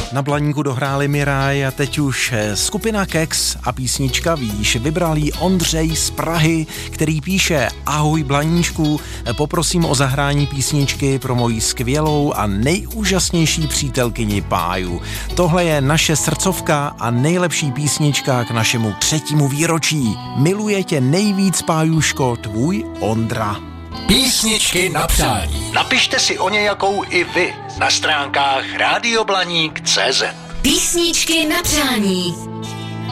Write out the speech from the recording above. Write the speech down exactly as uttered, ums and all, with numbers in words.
Na Blaníku dohráli Miraj a teď už skupina Kex a písnička Víš vybral jí Ondřej z Prahy, který píše: Ahoj Blaníčku, poprosím o zahrání písničky pro moji skvělou a nejúžasnější přítelkyni Páju. Tohle je naše srdcovka a nejlepší písnička k našemu třetímu výročí. Miluje tě nejvíc, Pájuško, tvůj Ondra. Písničky na přání. Napište si o nějakou i vy na stránkách rádio blaník tečka cé zet. Písničky na přání.